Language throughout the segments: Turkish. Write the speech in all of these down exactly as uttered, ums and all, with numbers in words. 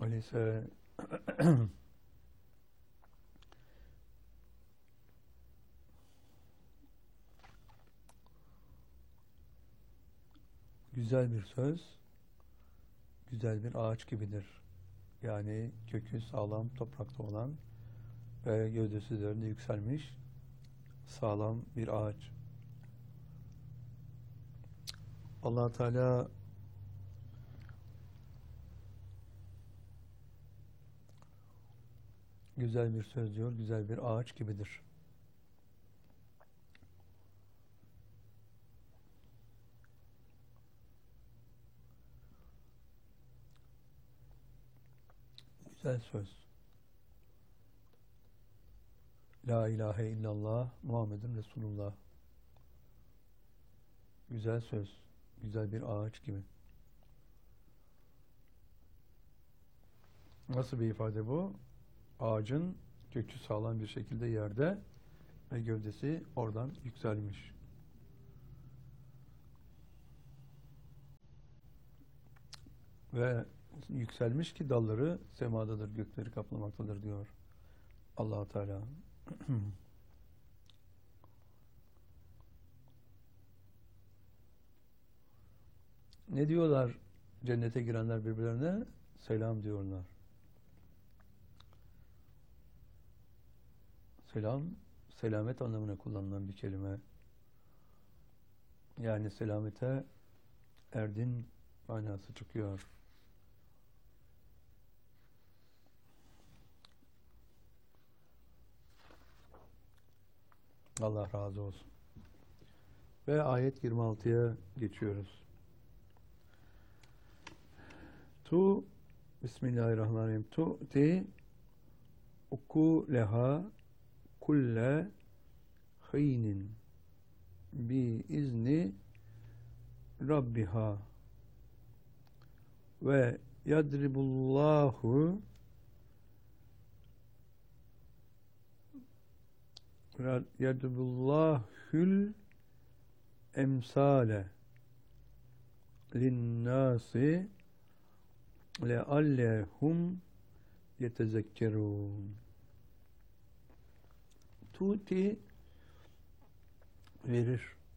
Öyleyse güzel bir söz, güzel bir ağaç gibidir. Yani kökü sağlam toprakta olan ve gövdesi üzerinde yükselmiş sağlam bir ağaç. Allah Teala güzel bir söz diyor, güzel bir ağaç gibidir. Güzel söz. La ilahe illallah Muhammedun Resulullah. Güzel söz, güzel bir ağaç gibi. Nasıl bir ifade bu? Ağacın kökü sağlam bir şekilde yerde ve gövdesi oradan yükselmiş. Ve yükselmiş ki dalları semadadır, gökleri kaplamaktadır diyor Allah Teala. Ne diyorlar cennete girenler birbirlerine? Selam diyorlar. Selam, selamet anlamına kullanılan bir kelime. Yani selamete erdin manası çıkıyor. Allah razı olsun. Ve ayet yirmi altıya geçiyoruz. Tu Bismillahirrahmanirrahim. Tu ti ukuleha kulle hînin bi izni Rabbiha ve yadribullahu yadribullahül emsale linnâsi leallehum yetezekkerûn. Tuti verir.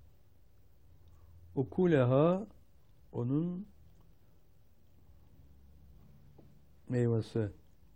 Ukuleha onun meyvesi.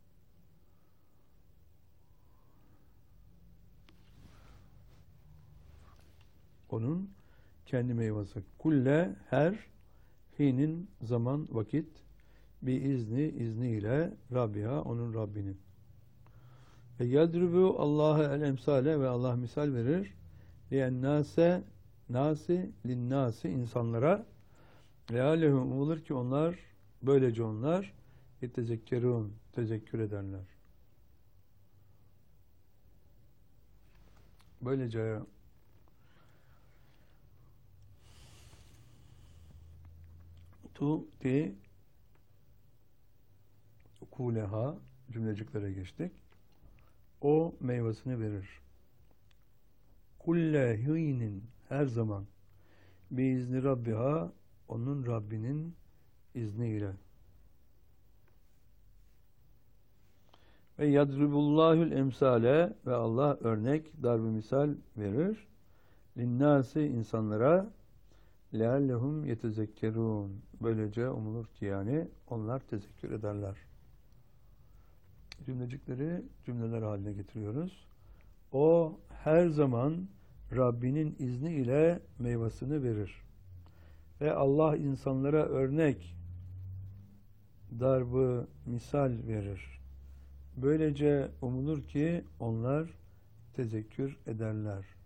Onun kendi meyvesi. Kulle her hinin zaman vakit bir izni izniyle Rabbiha onun Rabbinin. Ve yadrubu Allah'ı el emsale ve Allah misal verir. Liyen nase nasi lin nasi insanlara lealehum umulur ki onlar böylece onlar yetezekkerun tezekkür ederler. Böylece tu ti kuleha cümleciklere geçtik. O meyvesini verir. Kulle hînin her zaman biizni Rabbiha onun Rabbinin izniyle. Ve yadribullahül emsale ve Allah örnek darb-ı misal verir. Linnâsi insanlara leallehum yetezekkerûn. Böylece umulur ki yani onlar tezekkür ederler. Cümlecikleri cümleler haline getiriyoruz. O her zaman Rabbinin izni ile meyvasını verir. Ve Allah insanlara örnek darb-ı misal verir. Böylece umulur ki onlar tezekkür ederler.